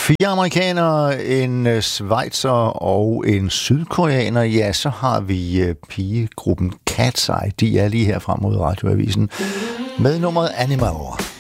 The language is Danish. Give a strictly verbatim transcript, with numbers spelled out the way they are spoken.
Fire amerikanere, en schweizer og en sydkoreaner. Ja, så har vi uh, pigegruppen Cat's Eye. De er lige her frem mod Radioavisen med nummeret Animal.